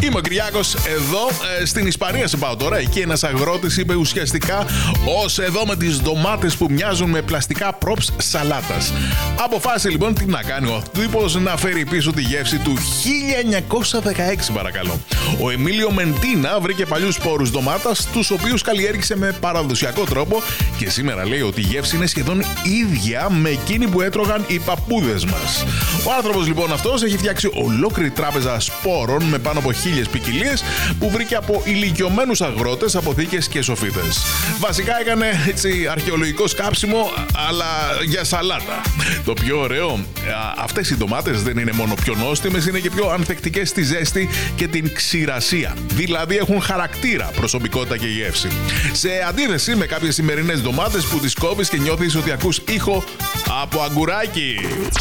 Είμαι ο Κυριάκος, εδώ στην Ισπανία σε πάω τώρα. Εκεί ένας αγρότης είπε ουσιαστικά ως εδώ με τις ντομάτες που μοιάζουν με πλαστικά props σαλάτας. Αποφάσισε λοιπόν τι να κάνει ο τύπος, να φέρει πίσω τη γεύση του 1916 παρακαλώ. Ο Εμίλιο Μεντίνα βρήκε παλιούς σπόρους ντομάτας, τους οποίους καλλιέργησε με παραδοσιακό τρόπο και σήμερα λέει ότι η γεύση είναι σχεδόν ίδια με εκείνη που έτρωγαν οι παππούδες μας. Ο άνθρωπος λοιπόν αυτός έχει φτιάξει ολόκληρη τράπεζα σπόρων με πάνω από 1000 ποικιλίες που βρήκε από ηλικιωμένους αγρότες, αποθήκες και σοφίτες. Βασικά έκανε έτσι αρχαιολογικό σκάψιμο, αλλά για σαλάτα. Το πιο ωραίο, αυτές οι ντομάτες δεν είναι μόνο πιο νόστιμες, είναι και πιο ανθεκτικές στη ζέστη και την ξηρασία. Δηλαδή έχουν χαρακτήρα, προσωπικότητα και γεύση. Σε αντίθεση με κάποιες σημερινές ντομάτες που τις κόβεις και νιώθεις ότι ακούς ήχο από αγκουράκι.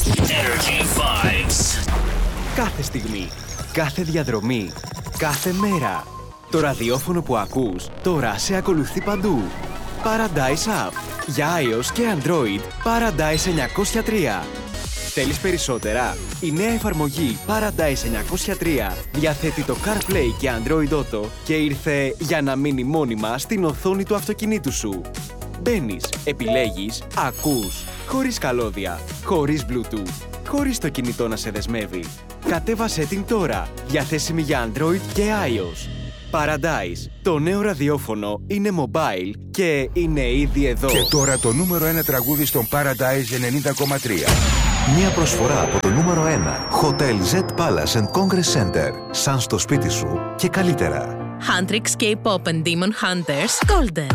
Κάθε στιγμή, κάθε διαδρομή, κάθε μέρα. Το ραδιόφωνο που ακούς τώρα σε ακολουθεί παντού. Paradise App. Για iOS και Android, Paradise 903. Θέλεις περισσότερα? Η νέα εφαρμογή Paradise 903 διαθέτει το CarPlay και Android Auto και ήρθε για να μείνει μόνιμα στην οθόνη του αυτοκινήτου σου. Μπαίνεις, επιλέγεις, ακούς, χωρίς καλώδια, χωρίς Bluetooth, χωρίς το κινητό να σε δεσμεύει. Κατέβασέ την τώρα, διαθέσιμη για Android και iOS. Paradise, το νέο ραδιόφωνο είναι mobile και είναι ήδη εδώ. Και τώρα το νούμερο 1 τραγούδι στον Paradise 90,3. Μια προσφορά από το νούμερο 1 Hotel Z Palace and Congress Center. Σαν στο σπίτι σου και καλύτερα. Huntrix K-Pop and Demon Hunters Golden.